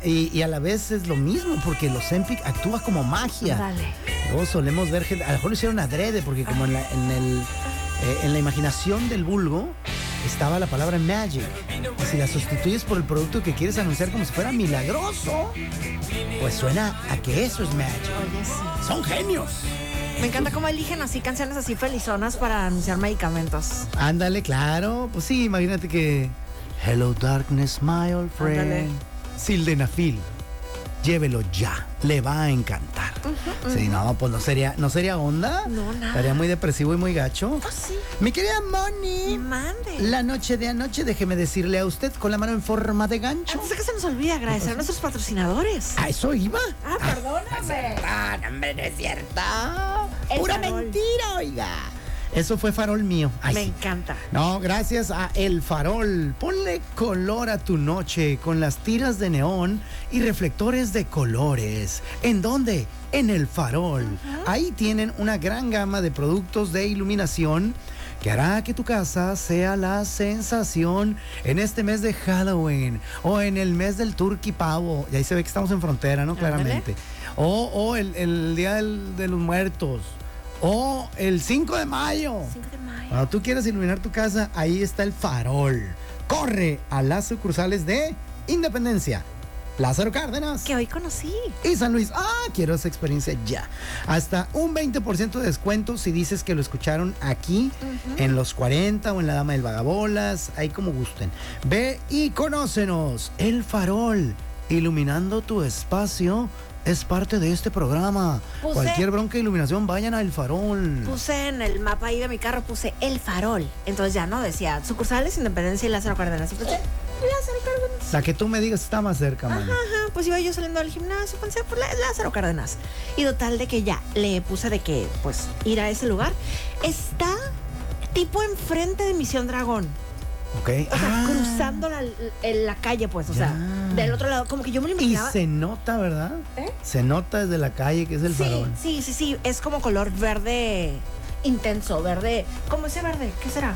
y a la vez es lo mismo, porque el Ozempic actúa como magia. Dale. Luego solemos ver gente, a lo mejor lo hicieron adrede, porque como en la imaginación del vulgo estaba la palabra magic. Y si la sustituyes por el producto que quieres anunciar como si fuera milagroso, pues suena a que eso es magic. Oye, sí. Son genios. Me encanta cómo eligen así canciones así felizonas para anunciar medicamentos. Ándale, claro. Pues sí, imagínate que Hello Darkness, my old friend. Ándale. Sildenafil. Llévelo ya. Le va a encantar. Sí, no, pues no sería onda. No, nada. Estaría muy depresivo y muy gacho. Oh, sí. Mi querida Moni. Mande. La noche de anoche, déjeme decirle a usted con la mano en forma de gancho. Antes de que se nos olvide agradecer a nuestros patrocinadores. ¿A eso iba? Perdóname. No, hombre, no es cierto. El Pura Farol. mentira, oiga. Eso fue Farol mío. Ay, Me sí. encanta. No, gracias a El Farol. Ponle color a tu noche con las tiras de neón y reflectores de colores. ¿En dónde? En El Farol. Ahí tienen una gran gama de productos de iluminación que hará que tu casa sea la sensación en este mes de Halloween o en el mes del Turkey Pavo. Y ahí se ve que estamos en frontera, ¿no? Ándale. Claramente. O el Día de los Muertos. O el 5 de mayo. 5 de mayo. Cuando tú quieras iluminar tu casa, ahí está El Farol. Corre a las sucursales de Independencia, Lázaro Cárdenas Que hoy conocí. y San Luis. Quiero esa experiencia ya. Hasta un 20% de descuento si dices que lo escucharon aquí en Los 40 o en La Dama del Vagabolas, ahí como gusten. Ve y conócenos. El Farol, iluminando tu espacio, es parte de este programa. Puse- Cualquier bronca de iluminación, vayan a El Farol. Puse en el mapa ahí de mi carro, puse El Farol. Entonces ya no decía sucursales, Independencia y Lázaro Cárdenas. Y pensé, Lázaro Cárdenas. La que tú me digas está más cerca, mano. Ajá, pues iba yo saliendo del gimnasio, pensé, pues Lázaro Cárdenas. Y total de que ya le puse de que, pues, ir a ese lugar. Está tipo enfrente de Misión Dragón. Ok. O sea, cruzando la calle, pues, o sea, Ya. del otro lado. Como que yo me lo Y imaginaba. se nota, ¿verdad? ¿Eh? Se nota desde la calle que es El Sí, Farol. sí. Es como color verde intenso, verde. ¿Cómo ese verde? ¿Qué será?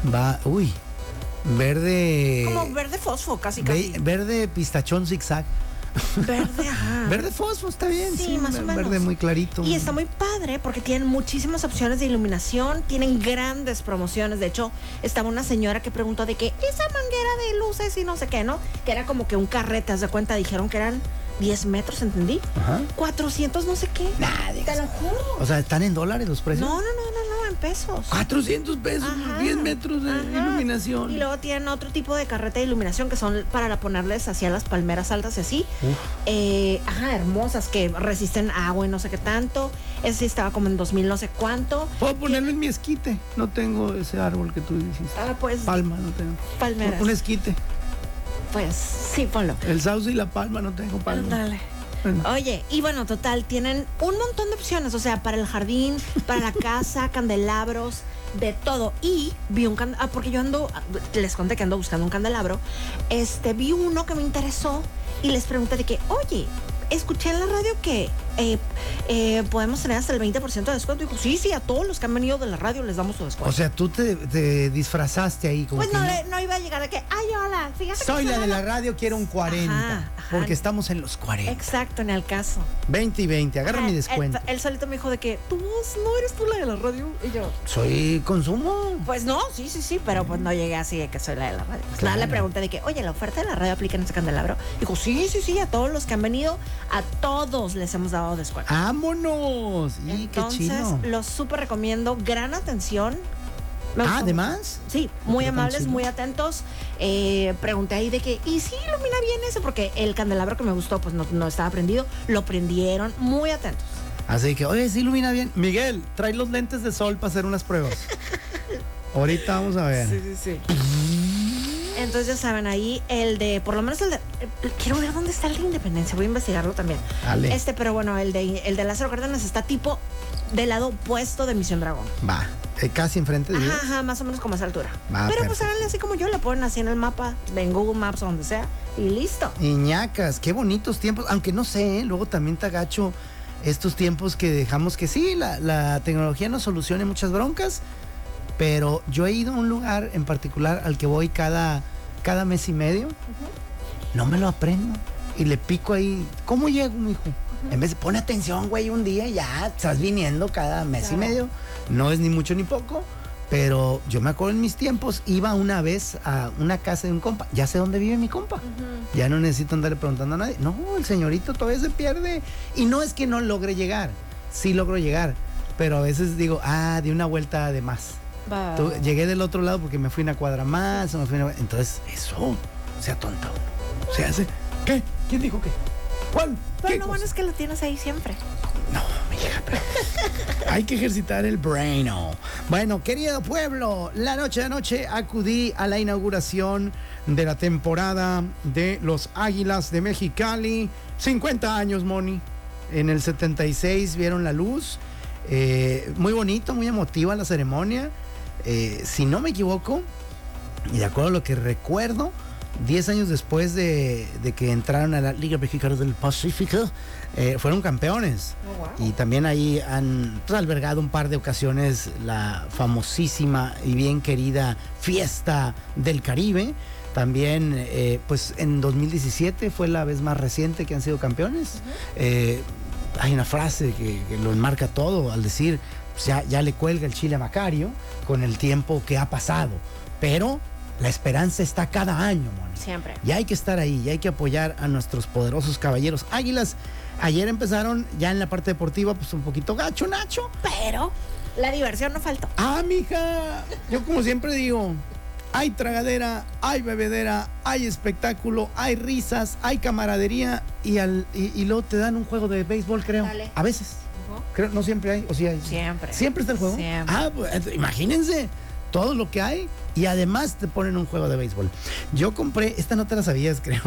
Verde. Como verde fosfo, casi. Verde pistachón zigzag. Verde, ajá. Verde fosfo, está bien. Sí, más o menos. Verde muy clarito. Y está muy padre porque tienen muchísimas opciones de iluminación, tienen grandes promociones. De hecho, estaba una señora que preguntó de que esa manguera de luces y no sé qué, ¿no? Que era como que un carrete, haz de cuenta, dijeron que eran 10 metros, ¿entendí? Ajá. 400 no sé qué. Nadie. Te lo juro. O sea, ¿están en dólares los precios? No, en pesos. 400 pesos, Ajá. 10 metros de Ajá. iluminación. Y luego tienen otro tipo de carrete de iluminación que son para ponerles hacia las palmeras altas y así. Hermosas, que resisten agua y no sé qué tanto. Ese sí estaba como en 2000 no sé cuánto. Puedo ponerlo en mi esquite. No tengo ese árbol que tú dijiste. Pues Palma no tengo. palmeras. Un esquite. Pues sí, ponlo. El sauce y la palma no tengo palma. Dale. Bueno. Oye, y bueno, total, tienen un montón de opciones, o sea, para el jardín, para la casa, candelabros, de todo. Y vi un candelabro, porque yo les conté que ando buscando un candelabro, vi uno que me interesó y les pregunté de que, oye, escuché en la radio que podemos tener hasta el 20% de descuento. Y dijo, sí, a todos los que han venido de la radio les damos su descuento. O sea, tú te disfrazaste ahí como pues que no iba a llegar de que, ay, hola, fíjate soy que la de soy la radio, quiero un 40. Ajá. Porque estamos en los 40. Exacto, en el caso. 20 y 20, agarra mi descuento. Él solito me dijo de que, tú no eres tú la de la radio. Y yo, Soy consumo. pues no, sí, pero pues no llegué así de que soy la de la radio. Pues Claro. nada, le pregunté de que, oye, ¿la oferta de la radio aplica en ese candelabro? Dijo, sí, a todos los que han venido, a todos les hemos dado descuento. ¡Vámonos! ¡Y qué Entonces, chido! los súper recomiendo, gran atención. Me gustó. ¿Además? Sí, muy Pero tan amables, chido. muy atentos. Pregunté ahí de que, ¿y si ilumina bien ese? Porque el candelabro que me gustó, pues no estaba prendido. Lo prendieron, muy atentos. Así que, oye, sí ilumina bien. Miguel, trae los lentes de sol para hacer unas pruebas. Ahorita vamos a ver. Sí. Entonces ya saben, ahí por lo menos quiero ver dónde está el de Independencia, voy a investigarlo también. Dale. Pero bueno, el de Lázaro Cárdenas está tipo del lado opuesto de Misión Dragón. Va, casi enfrente de ellos. Ajá, más o menos como a esa altura. Va, Pero pues perfecto. háganle así como yo, le ponen así en el mapa, en Google Maps o donde sea, y listo. Iñacas, qué bonitos tiempos. Aunque no sé, luego también te agacho estos tiempos que dejamos que sí, la tecnología nos solucione muchas broncas. Pero yo he ido a un lugar en particular al que voy cada mes y medio. No me lo aprendo. y le pico ahí. ¿Cómo llego, mijo? En vez de pone atención, güey, un día ya estás viniendo cada mes y medio. No es ni mucho ni poco, pero yo me acuerdo en mis tiempos, iba una vez a una casa de un compa. Ya sé dónde vive mi compa. Ya no necesito andarle preguntando a nadie. No, el señorito todavía se pierde. Y no es que no logre llegar. Sí logro llegar. Pero a veces digo, di una vuelta de más. Llegué del otro lado porque me fui una cuadra más. Entonces, eso, sea tonto. Se hace. ¿Qué? ¿Quién dijo qué? ¿Cuál? Pero lo bueno es que lo tienes ahí siempre. No, mi hija, pero hay que ejercitar el brain. Bueno, querido pueblo, la noche de anoche acudí a la inauguración de la temporada de los Águilas de Mexicali. 50 años, Moni. En el 76 vieron la luz. Muy bonito, muy emotiva la ceremonia. Si no me equivoco, y de acuerdo a lo que recuerdo, 10 años después de que entraron a la Liga Mexicana del Pacífico, fueron campeones. Y también ahí han albergado un par de ocasiones la famosísima y bien querida Fiesta del Caribe. También, pues en 2017 fue la vez más reciente que han sido campeones. Hay una frase que lo enmarca todo al decir, pues ya le cuelga el chile a Macario con el tiempo que ha pasado. Pero la esperanza está cada año, Moni. Siempre. Y hay que estar ahí, y hay que apoyar a nuestros poderosos caballeros Águilas. Ayer empezaron ya en la parte deportiva, pues un poquito gacho, Nacho. Pero la diversión no faltó. Mija, yo como siempre digo, hay tragadera, hay bebedera, hay espectáculo, hay risas, hay camaradería y luego te dan un juego de béisbol, creo. Dale. A veces. Creo, no siempre hay, o sí hay. Siempre. ¿Siempre está el juego? Siempre. Pues, imagínense todo lo que hay y además te ponen un juego de béisbol. Yo compré, esta no te la sabías, creo.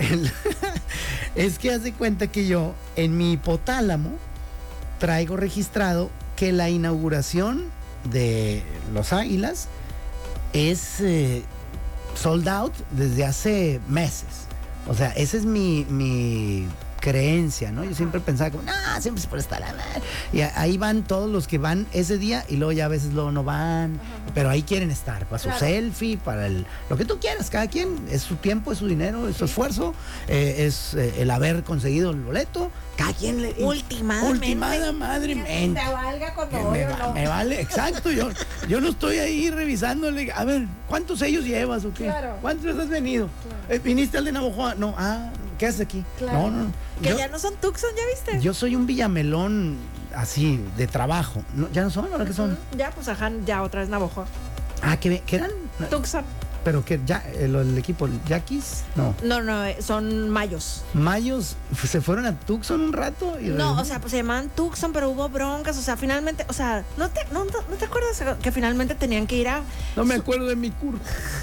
Es que haz de cuenta que yo en mi hipotálamo traigo registrado que la inauguración de los Águilas es sold out desde hace meses. O sea, esa es mi creencia, ¿no? Yo siempre pensaba como, siempre se puede estar a ver. Y ahí van todos los que van ese día y luego ya a veces luego no van, pero ahí quieren estar, para su selfie, para lo que tú quieras, cada quien, es su tiempo, es su dinero, es su esfuerzo, es el haber conseguido el boleto, cada quien le... Ultimada madremente. Te valga cuando voy o no. Me vale, exacto, yo no estoy ahí revisándole, a ver, ¿cuántos sellos llevas o qué? Claro. ¿Cuántos has venido? Claro. ¿Viniste al de Navajoa? No, ¿qué haces aquí? Claro. No. Que ya no son Tucson, ¿ya viste? Yo soy un villamelón así, de trabajo. No, ¿ya no son? ¿Ahora qué son? Ya, pues ya otra vez Navajo. ¿Qué eran? Tucson. ¿Pero qué? ¿Ya el equipo? ¿Yaquis? No. No, son mayos. ¿Mayos se fueron a Tucson un rato? No, o sea, pues se llamaban Tucson, pero hubo broncas. O sea, finalmente, o sea, ¿no te acuerdas que finalmente tenían que ir a... No me acuerdo de mi curso.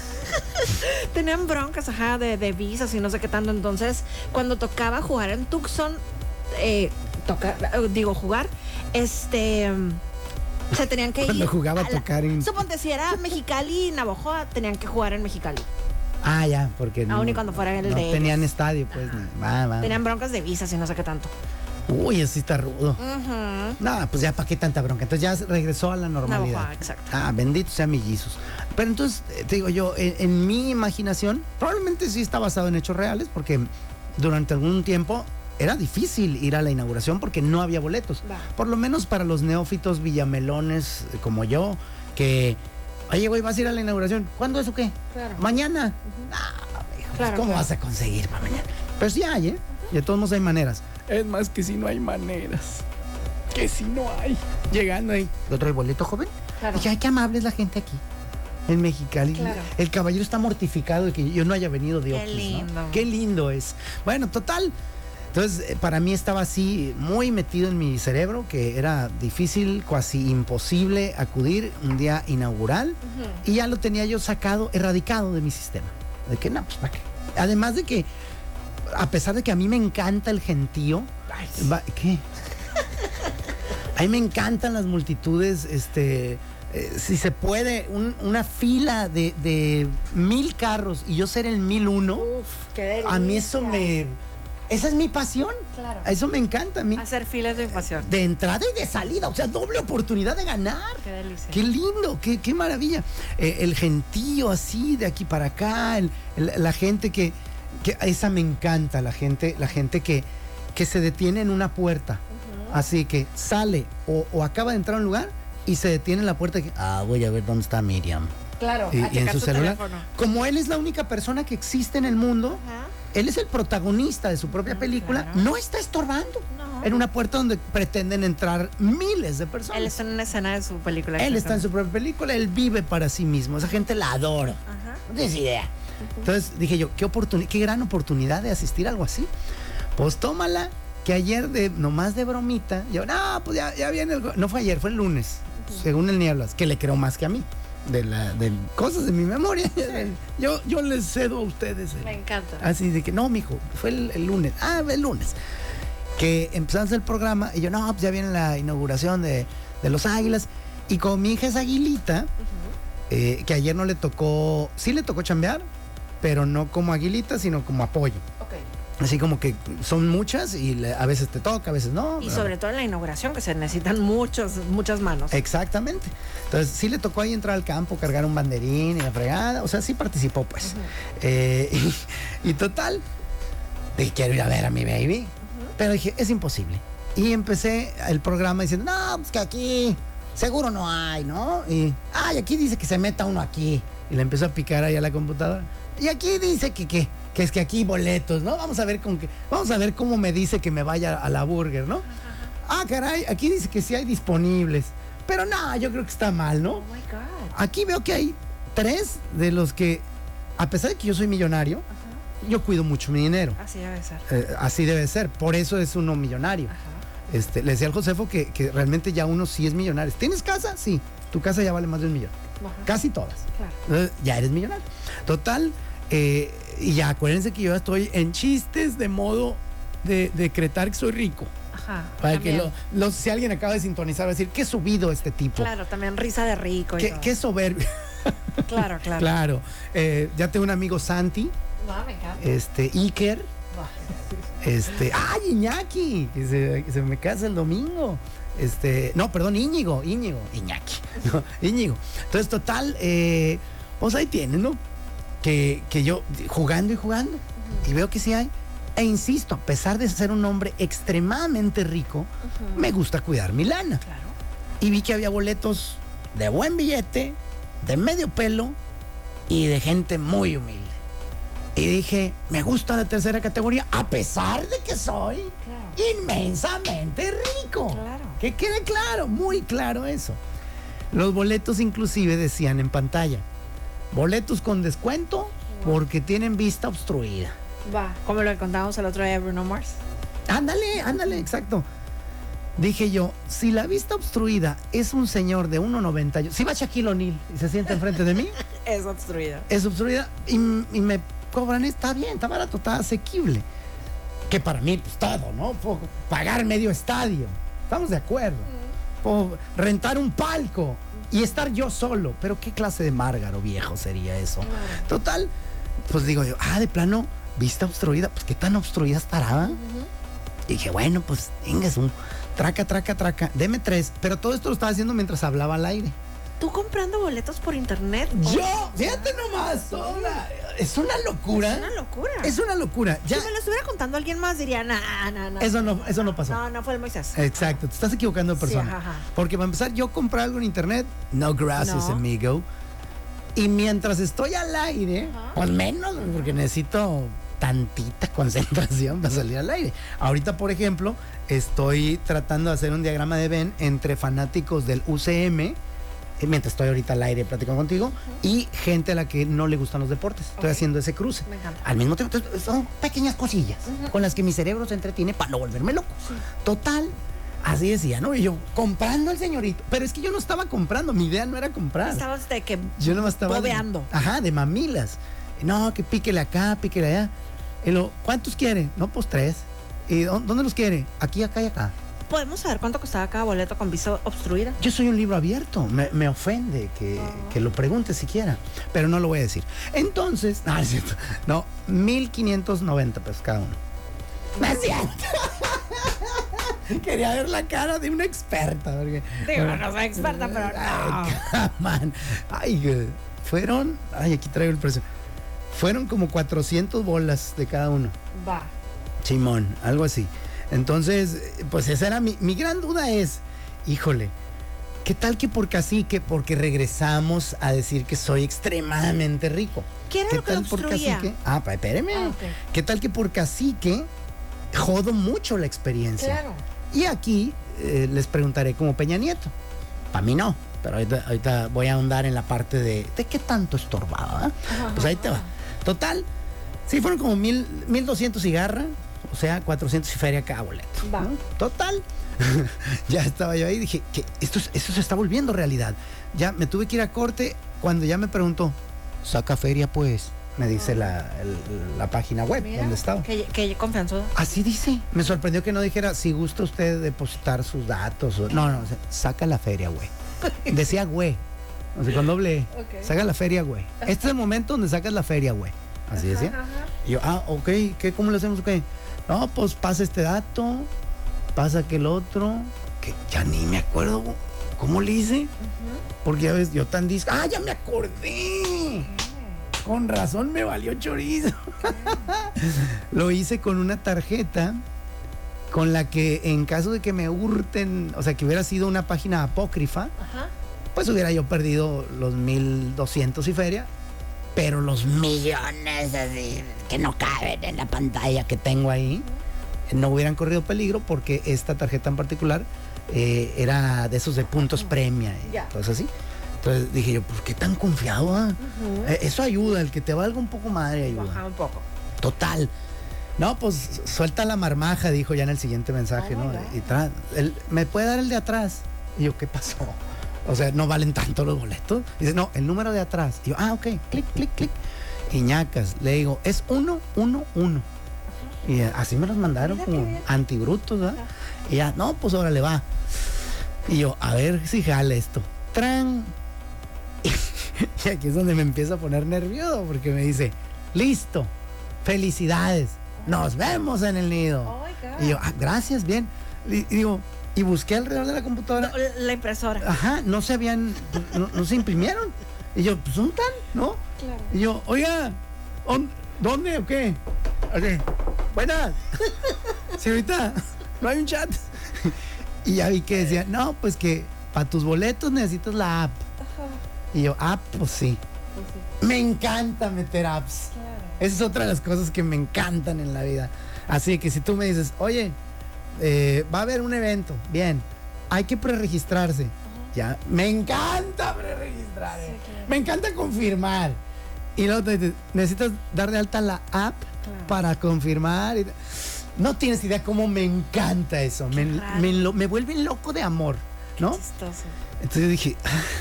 Tenían broncas, de visas y no sé qué tanto. Entonces, cuando tocaba jugar en Tucson, jugar, se tenían que ir. Cuando jugaba a tocar en... Suponte, si era Mexicali y Navajoa, tenían que jugar en Mexicali. Ya, porque aún y cuando fuera el no de tenían ellos. estadio, pues. Tenían broncas de visas y no sé qué tanto. Uy, así está rudo. Pues ya, ¿para qué tanta bronca? Entonces ya regresó a la normalidad. Navajoa, exacto. Bendito sea mi Jesus. Pero entonces, te digo yo, en mi imaginación, probablemente sí está basado en hechos reales, porque durante algún tiempo era difícil ir a la inauguración porque no había boletos. Por lo menos para los neófitos villamelones como yo, que, oye, güey, ¿vas a ir a la inauguración? ¿Cuándo es o qué? Claro. ¿Mañana? ¿Cómo vas a conseguir para mañana? Pero sí hay, ¿eh? Y de todos modos hay maneras. Es más que si no hay maneras. Que si no hay. Llegando ahí. ¿Lo trae el boleto, joven? Claro. Dije, ay, qué amable es la gente aquí. En Mexicali. Claro. El caballero está mortificado de que yo no haya venido de Oquis, Qué lindo. ¿no? Qué lindo es. Bueno, total. Entonces, para mí estaba así muy metido en mi cerebro que era difícil, casi imposible acudir un día inaugural. Y ya lo tenía yo sacado, erradicado de mi sistema. De que, pues, ¿para qué? Además de que, a pesar de que a mí me encanta el gentío, ¿qué? A mí me encantan las multitudes, si se puede, una fila de 1000 carros y yo ser el 1001. Qué delicia. A mí esa es mi pasión. Claro. A eso me encanta a mí. Hacer filas de pasión. De entrada y de salida, o sea, doble oportunidad de ganar. Qué delicia. Qué lindo, qué maravilla. El gentío así, de aquí para acá, la gente que Que esa me encanta, la gente que se detiene en una puerta. Así que sale o acaba de entrar a un lugar y se detiene en la puerta y voy a ver dónde está Miriam. Claro, Y a en checar su celular. teléfono. Como él es la única persona que existe en el mundo, Ajá. él es el protagonista de su propia película, claro. no está estorbando No. en una puerta donde pretenden entrar miles de personas. Él está en una escena de su película. Él está en su propia película, él vive para sí mismo. Esa gente la adoro. Ajá. No tienes idea. Entonces dije yo, qué gran oportunidad de asistir a algo así. Pues tómala, que ayer nomás de bromita, yo, no, pues ya viene no fue ayer, fue el lunes, según el Nieblas, que le creo más que a mí. De cosas de mi memoria. Yo les cedo a ustedes. Me encanta. Así de que, no, mijo, fue el lunes. El lunes. Que empezamos el programa y yo, no, pues ya viene la inauguración de los Águilas. Y como mi hija es aguilita, que ayer no le tocó, sí le tocó chambear, pero no como aguilita, sino como apoyo. Ok. Así como que son muchas y a veces te toca, a veces no. Y sobre todo en la inauguración, que se necesitan muchas manos. Exactamente. Entonces sí le tocó ahí entrar al campo, cargar un banderín y la fregada. O sea, sí participó, pues. Y total, dije, quiero ir a ver a mi baby. Pero dije, es imposible. Y empecé el programa diciendo, no, pues que aquí seguro no hay, ¿no? Y, aquí dice que se meta uno aquí. Y le empezó a picar ahí a la computadora. Y aquí dice que es que aquí boletos, ¿no? Vamos a ver cómo me dice que me vaya a la Burger, ¿no? Caray, aquí dice que sí hay disponibles. Pero no, yo creo que está mal, ¿no? Oh my God. Aquí veo que hay 3 de los que, a pesar de que yo soy millonario, yo cuido mucho mi dinero. Así debe ser. Así debe ser. Por eso es uno millonario. Ajá. Le decía al Josefo que realmente ya uno sí es millonario. ¿Tienes casa? Sí. Tu casa ya vale más de $1 millón. Ajá. Casi todas. Claro. Ya eres millonario. Total, y ya acuérdense que yo ya estoy en chistes de modo de decretar que soy rico. Ajá. Para que también. si alguien acaba de sintonizar va a decir, qué subido este tipo. Claro, también risa de rico. Y todo. Qué soberbio. Claro. Claro. Ya tengo un amigo Santi, No, me encanta. Iker, Iñaki, que se me casa el domingo. No, perdón, Íñigo, Iñaki, no, Íñigo. Entonces, total, pues ahí tienen, ¿no? Que yo jugando y veo que sí hay. E insisto, a pesar de ser un hombre extremadamente rico, me gusta cuidar mi lana. Claro. Y vi que había boletos de buen billete, de medio pelo y de gente muy humilde. Y dije, me gusta la tercera categoría, a pesar de que soy inmensamente rico. Claro. Que quede claro, muy claro eso. Los boletos inclusive decían en pantalla, boletos con descuento porque tienen vista obstruida. Va. Como lo que contábamos el otro día de Bruno Mars. Ándale, exacto. Dije yo, si la vista obstruida es un señor de 1.90, si va Shaquille O'Neal y se sienta enfrente de mí, Es obstruida. es obstruida y me cobran, está bien, está barato, está asequible. Que para mí, pues todo, ¿no? Puedo pagar medio estadio, estamos de acuerdo. Puedo rentar un palco y estar yo solo, pero ¿qué clase de Márgaro viejo sería eso? Total, pues digo yo, de plano, vista obstruida, pues ¿qué tan obstruida estará? Y dije, bueno, pues venga, es un traca, deme 3, pero todo esto lo estaba haciendo mientras hablaba al aire. ¿Tú comprando boletos por internet? Yo, fíjate nomás, es una locura. Es una locura. Es una locura. Ya, Si me lo estuviera contando alguien más, diría, no. eso no pasó. No fue el Moisés. Exacto, te estás equivocando de persona. Sí, ajá. Porque para empezar, yo compré algo en internet, no gracias, No. amigo. Y mientras estoy al aire, pues menos, porque necesito tantita concentración para salir al aire. Ahorita, por ejemplo, estoy tratando de hacer un diagrama de Venn entre fanáticos del UCM, mientras estoy ahorita al aire platicando contigo, y gente a la que no le gustan los deportes. Estoy haciendo ese cruce. Me encanta. Al mismo tiempo, son pequeñas cosillas con las que mi cerebro se entretiene para no volverme loco. Total, así decía, ¿no? Y yo, comprando al señorito. Pero es que yo no estaba comprando, mi idea no era comprar. Estabas de que Yo no estaba bobeando. de mamilas. No, que píquele acá, píquele allá. Y lo, ¿cuántos quiere? No, pues 3. ¿Y dónde los quiere? Aquí, acá y acá. ¿Podemos saber cuánto costaba cada boleto con vista obstruida? Yo soy un libro abierto. Me ofende que lo pregunte siquiera. Pero no lo voy a decir. Entonces, no, es cierto. No, 1,590 pesos cada uno. No es cierto. Quería ver la cara de una experta. Porque, Digo, no soy experta, pero no. Ay, come on. Ay, fueron. Ay, aquí traigo el precio. Fueron como 400 bolas de cada uno. Va. Simón, algo así. Entonces, pues esa era mi gran duda es, híjole, ¿qué tal que por cacique? Porque regresamos a decir que soy extremadamente rico. ¿Qué era ¿Qué lo que tal lo por obstruía? cacique? Espéreme. Ah, ok. ¿Qué tal que por cacique jodo mucho la experiencia? Claro. Y aquí les preguntaré como Peña Nieto. Para mí no, pero ahorita voy a ahondar en la parte de qué tanto estorbaba. Pues ahí te va. Total, sí, fueron como 1,200 cigarras, o sea, 400 y feria cada boleto. Va. ¿No? Total. Ya estaba yo ahí y dije que esto se está volviendo realidad. Ya me tuve que ir a corte cuando ya me preguntó, saca feria pues, me dice la página web. Mira, donde estaba. que confianzudo. Así dice. Me sorprendió que no dijera, si gusta usted depositar sus datos. No, o sea, saca la feria, güey. Decía güey. O sea, con doble E. Ok. Saca la feria, güey. Este es el momento donde sacas la feria, güey. Así decía. Ajá. Y yo, ok, ¿cómo le hacemos? ¿Qué? No, pues pasa este dato, pasa aquel otro, que ya ni me acuerdo cómo le hice. Porque ya ves, yo tan disco. ¡Ah, ya me acordé! Con razón me valió chorizo. Lo hice con una tarjeta con la que en caso de que me hurten, o sea, que hubiera sido una página apócrifa, Ajá. pues hubiera yo perdido los 1,200 y feria, pero los millones así que no caben en la pantalla que tengo ahí no hubieran corrido peligro porque esta tarjeta en particular era de esos de puntos premia y Ya. cosas así. Entonces dije yo, ¿por qué tan confiado? Eso ayuda, el que te valga un poco madre ayuda. Baja un poco. Total. No, pues suelta la marmaja, dijo ya en el siguiente mensaje, Oh, ¿no? my God. Y ¿me puede dar el de atrás? Y yo, ¿qué pasó? O sea, ¿no valen tanto los boletos? Y dice, no, el número de atrás. Y yo, ok, clic, clic, clic. Y ñacas, le digo, es 111. Y así me los mandaron Mira qué como bien. antibrutos, ¿verdad? Y ya, no, pues órale, va. Y yo, a ver si jale esto. ¡Tran! Y aquí es donde me empiezo a poner nervioso porque me dice, listo, felicidades, nos vemos en el nido. Oh, my God. Y yo, gracias, bien. Y digo, y busqué alrededor de la computadora. La impresora. Ajá, no se imprimieron. Y yo, pues, ¿dónde están? ¿No? Claro. Y yo, oiga, ¿dónde o qué? Así, buenas. Señorita, no hay un chat. Y ya vi que decía, no, pues que para tus boletos necesitas la app. Y yo, pues sí. Me encanta meter apps. Claro. Esa es otra de las cosas que me encantan en la vida. Así que si tú me dices, oye, va a haber un evento, bien, hay que preregistrarse. Ya, me encanta preregistrar. Sí, claro. Me encanta confirmar. Y luego te dices, necesitas dar de alta la app Claro. para confirmar. No tienes idea cómo me encanta eso. Me vuelve loco de amor, ¿no? Chistoso. Entonces yo dije,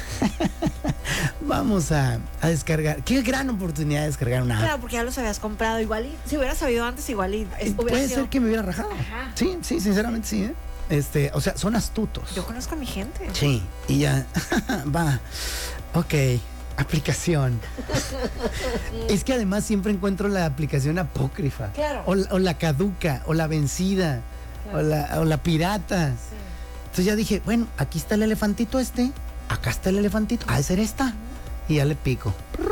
vamos a descargar. Qué gran oportunidad de descargar una app. Claro, porque ya los habías comprado igual y si hubieras sabido antes igual y hubiera Puede sido- ser que me hubiera rajado. Ajá. Sí, sinceramente sí, ¿eh? O sea, son astutos. Yo conozco a mi gente. Sí, y ya, va, ok, aplicación. Es que además siempre encuentro la aplicación apócrifa. Claro. O la caduca, o la vencida, Claro. o la pirata. Sí. Entonces ya dije, bueno, aquí está el elefantito acá está el elefantito, ha de ser esta. Y ya le pico.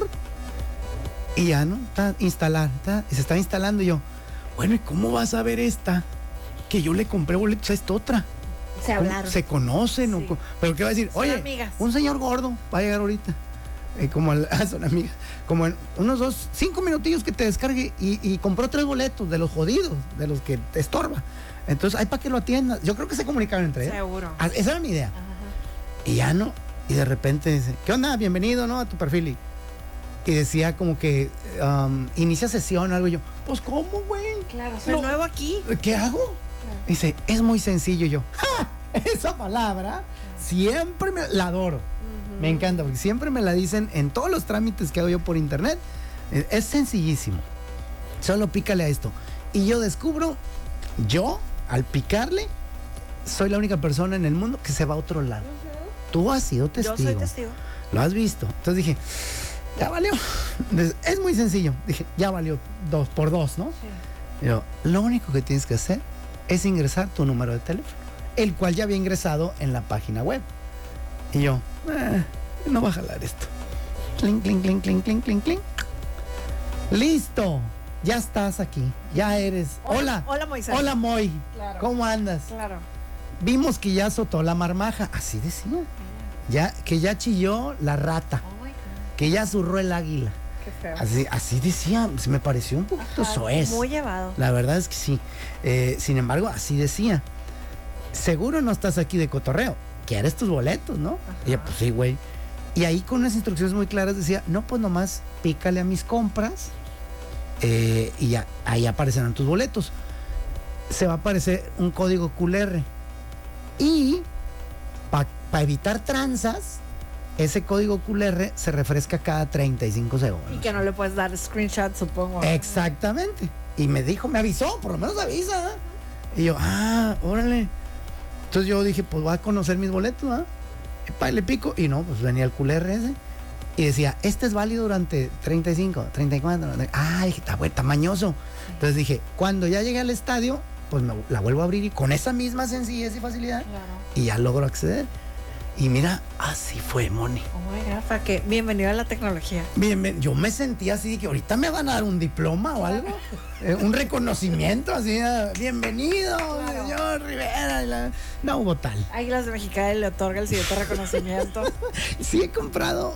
Y ya, ¿no? Está instalar, y se está instalando y yo, bueno, ¿y cómo vas a ver esta? Que yo le compré boletos a esta otra. Se ¿Cómo? hablaron. Se conocen, Sí. pero ¿qué va a decir? Son Oye, amigas. un señor gordo va a llegar ahorita. Son amigas. Como en unos 5 minutillos que te descargue y compró 3 boletos de los jodidos, de los que te estorba. Entonces, hay para que lo atiendas. Yo creo que se comunicaron entre ellos. Seguro. Esa era mi idea. Ajá. Y ya no. Y de repente dice, ¿qué onda? Bienvenido, ¿no? A tu perfil. Y decía como que inicia sesión o algo. Y yo, pues, ¿cómo, güey? Claro, soy No. nuevo aquí. ¿Qué hago? Dice, es muy sencillo. Y yo, ¡ja! Esa palabra siempre la adoro. Me encanta porque siempre me la dicen en todos los trámites que hago yo por internet. Es sencillísimo. Solo pícale a esto. Y yo descubro, al picarle, soy la única persona en el mundo que se va a otro lado. Tú has sido testigo. Yo soy testigo. Lo has visto. Entonces dije, ya valió. Es muy sencillo. Dije, ya valió 2 por 2, ¿no? Sí. Yo, lo único que tienes que hacer es ingresar tu número de teléfono, el cual ya había ingresado en la página web. Y yo, no va a jalar esto. Clink, clink, clink, clink, clink, clink, clink. Listo, ya estás aquí, ya eres. Hola. Hola, Moisés. Hola, Moy. Claro. ¿Cómo andas? Claro. Vimos que ya azotó la marmaja, así decía. Ya, que ya chilló la rata, Oh my God. que ya zurró el águila. Qué feo. Así decía, se me pareció un poquito soez. Muy llevado. La verdad es que sí. Sin embargo, así decía. Seguro no estás aquí de cotorreo. ¿Quieres tus boletos, no? Y yo, pues sí, güey. Y ahí con unas instrucciones muy claras decía, no, pues nomás pícale a mis compras y ya, ahí aparecerán tus boletos. Se va a aparecer un código QR. Y para evitar tranzas, ese código QR se refresca cada 35 segundos. Y que no le puedes dar screenshot, supongo. Exactamente. Y me avisó, por lo menos avisa. Y yo, órale. Entonces yo dije, pues voy a conocer mis boletos, ¿ah? Y le pico. Y no, pues venía el QR ese. Y decía, este es válido durante 35, 34. Dije, está mañoso. Entonces dije, cuando ya llegue al estadio, pues la vuelvo a abrir y con esa misma sencillez y facilidad. Claro. Y ya logro acceder. Y mira, así fue, Moni. Oh my God, para que bienvenido a la tecnología. Bien, yo me sentí así que ahorita me van a dar un diploma o algo, un reconocimiento así, bienvenido, señor Rivera. No hubo tal. Águilas de Mexicali le otorga el siguiente reconocimiento. Sí he comprado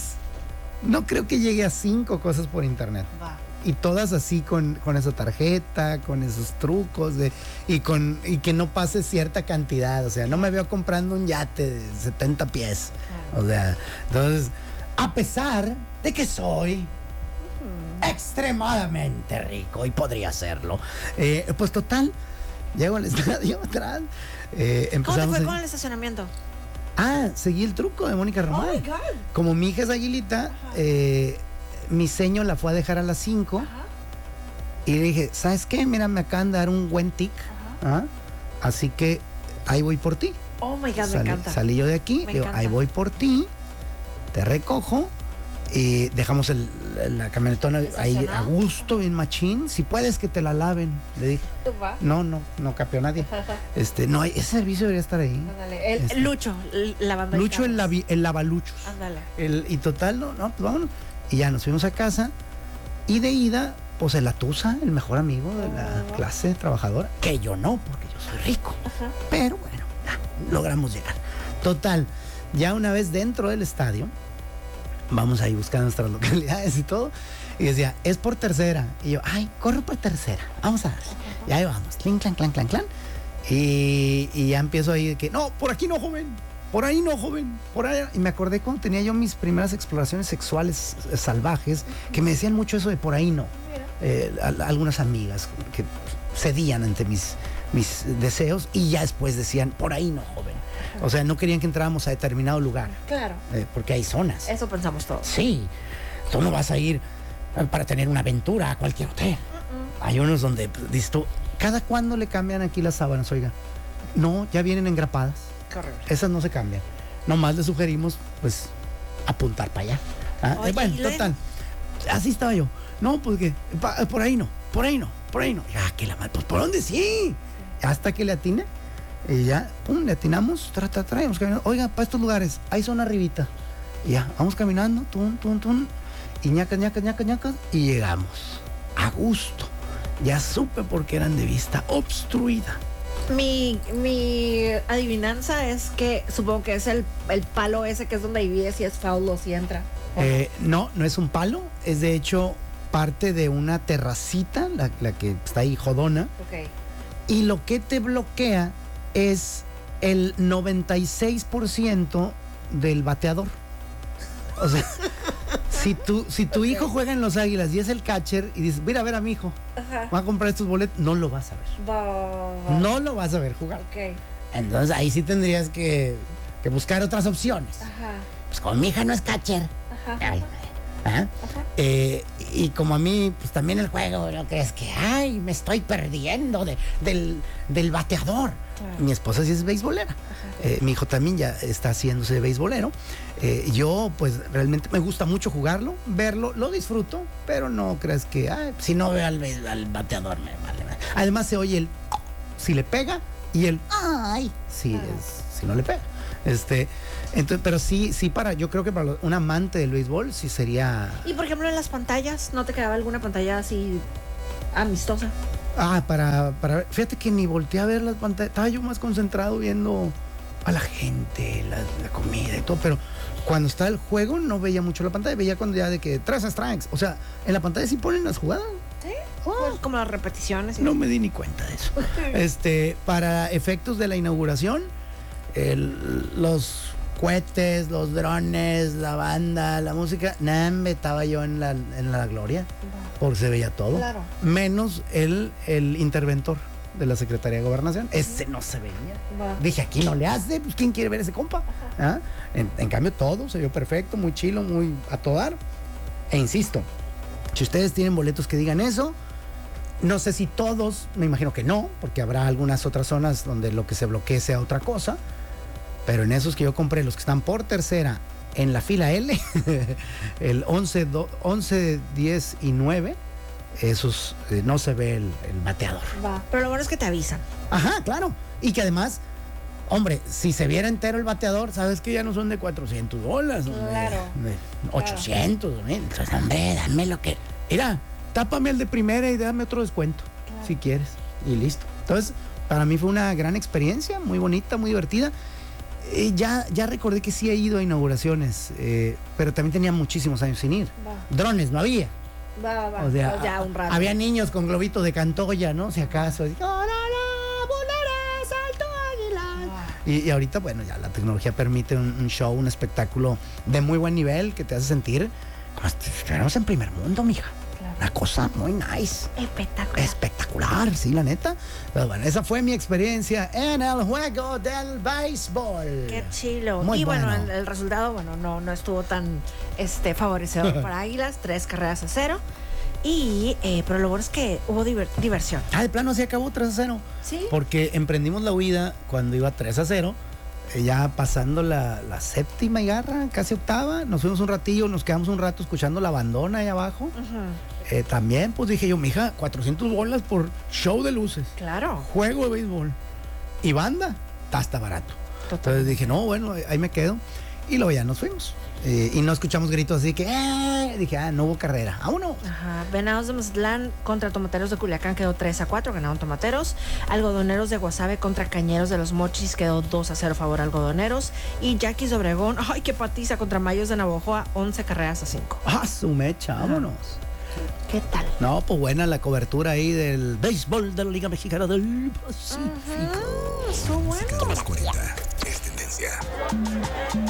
no creo que llegue a 5 cosas por internet. Va. Y todas así con esa tarjeta, con esos trucos y que no pase cierta cantidad. O sea, no me veo comprando un yate de 70 pies. O sea, entonces, a pesar de que soy extremadamente rico y podría serlo, pues total, llego al estadio atrás. ¿Cómo te Empezamos fue con el estacionamiento? seguí el truco de Mónica Román. Oh my God. Como mi hija es aguilita, mi seño la fue a dejar a las 5 y le dije, ¿sabes qué? Mira, me acaban de dar un buen tic, así que ahí voy por ti. Oh my God, me encanta. Salí yo de aquí, Me digo, encanta. ahí voy por ti, te recojo y dejamos la camionetona ahí a gusto, bien machín. Si puedes que te la laven, le dije. Va. No capeó nadie. No, ese servicio debería estar ahí. Ándale. Lucho, la banda. Lucho el lavaluchos. Ándale. Y total, no, pues vámonos. Y ya nos fuimos a casa. Y de ida, pues el Atusa, el mejor amigo de la clase trabajadora. Que yo no, porque yo soy rico. Pero bueno, logramos llegar. Total, ya una vez dentro del estadio, vamos ahí buscando nuestras localidades y todo. Y decía, es por tercera. Y yo, corro por tercera. Vamos a darle. Y ahí vamos. Clink, clan, clan, clan, clan. Y ya empiezo ahí de que, no, por aquí no, joven. Por ahí no, joven. Por ahí. Y me acordé cuando tenía yo mis primeras exploraciones sexuales salvajes, que me decían mucho eso de por ahí no. Algunas amigas que cedían ante mis deseos y ya después decían, por ahí no, joven. O sea, no querían que entráramos a determinado lugar. Claro. Porque hay zonas. Eso pensamos todos. Sí, tú no vas a ir para tener una aventura a cualquier hotel. Hay unos donde, dices tú, ¿cada cuándo le cambian aquí las sábanas, oiga? No, ya vienen engrapadas. Correcto. Esas no se cambian. Nomás le sugerimos, pues, apuntar para allá. Oye, Bueno, ¿y luego? total. Así estaba yo. No, pues que, por ahí no, por ahí no, por ahí no. Ya, que la madre, pues, ¿por dónde sí? Hasta que le atine. Y ya, pum, le atinamos, traemos caminando. Oiga, para estos lugares, ahí son arribita. Y ya, vamos caminando, tum. Y ñacas, y llegamos. A gusto. Ya supe por qué eran de vista obstruida. Mi adivinanza es que supongo que es el palo ese que es donde vive, si es foul o si entra. No es un palo. Es de hecho parte de una terracita, la que está ahí jodona. Ok. Y lo que te bloquea es el 96% del bateador. O sea, si tu hijo juega en los Águilas y es el catcher y dices, mira a ver a mi hijo, va a comprar estos boletos, no lo vas a ver. No lo vas a ver jugar. Ok. Entonces ahí sí tendrías que buscar otras opciones. Pues como mi hija no es catcher. Y como a mí, pues también el juego, ¿no crees que, me estoy perdiendo del bateador? Claro. Mi esposa sí es beisbolera. Mi hijo también ya está haciéndose beisbolero. Yo, pues, realmente me gusta mucho jugarlo, verlo, lo disfruto, pero no crees que, si no veo al bateador, me vale. Además se oye el, si le pega, y el, si no le pega. Entonces, pero sí, yo creo que para un amante del béisbol sí sería. Y por ejemplo, en las pantallas, ¿no te quedaba alguna pantalla así amistosa? Fíjate que ni volteé a ver las pantallas, estaba yo más concentrado viendo a la gente, la comida y todo, pero cuando está el juego no veía mucho la pantalla, veía cuando ya de que 3 strikes, o sea, en la pantalla sí ponen las jugadas. Sí, pues como las repeticiones. No me di ni cuenta de eso. Para efectos de la inauguración, los cohetes, los drones, la banda, la música, estaba yo en la gloria, porque se veía todo, claro. Menos el interventor de la Secretaría de Gobernación, ese no se veía. Dije, aquí no le hace, pues ¿quién quiere ver ese compa? ¿Ah? En cambio todo se vio perfecto, muy chilo, muy a todo dar. E insisto, si ustedes tienen boletos que digan eso, no sé si todos, me imagino que no, porque habrá algunas otras zonas donde lo que se bloquee sea otra cosa, pero en esos que yo compré, los que están por tercera, en la fila L, el 11, 10 y 9, esos no se ve el bateador. Pero lo bueno es que te avisan. Ajá, claro. Y que además, hombre, si se viera entero el bateador, sabes que ya no son de $400, claro, de 800, entonces, hombre, dame lo que. Mira, tápame el de primera y dame otro descuento, claro, si quieres. Y listo. Entonces, para mí fue una gran experiencia, muy bonita, muy divertida. Ya recordé que sí he ido a inauguraciones, pero también tenía muchísimos años sin ir. Drones no había. O sea, pues ya un rato. Había niños con globitos de Cantoya, ¿no? Si acaso. Y ahorita, bueno, ya la tecnología permite un show, un espectáculo de muy buen nivel que te hace sentir como si estuviéramos en primer mundo, mija. Claro. Una cosa muy nice. Espectacular, sí, la neta. Pero bueno, esa fue mi experiencia en el juego del béisbol. Qué chilo. Muy bueno, bueno. el resultado, no estuvo tan favorecedor para Águilas, 3-0. Pero lo bueno es que hubo diversión. De plano se acabó 3-0. Sí. Porque emprendimos la huida cuando iba 3-0. Ya pasando la séptima y garra, casi octava, nos fuimos un ratillo, nos quedamos un rato escuchando la bandona ahí abajo. Uh-huh. También, pues dije yo, mija, $400 por show de luces. Claro. Juego de béisbol. Y banda, está barato. Total. Entonces dije, no, bueno, ahí me quedo. Y luego ya nos fuimos. Y no escuchamos gritos así que, dije, no hubo carrera. ¡Vámonos! Ajá. Venados de Mazatlán contra Tomateros de Culiacán quedó 3-4, ganaron Tomateros. Algodoneros de Guasave contra Cañeros de los Mochis quedó 2-0 favor Algodoneros. Y Yaquis de Obregón, ¡ay, qué patiza! Contra Mayos de Navojoa, 11-5. Su mecha! ¡Vámonos! ¿Qué tal? No, pues buena la cobertura ahí del béisbol de la Liga Mexicana del Pacífico. Estuvo bueno. Los 40 es tendencia.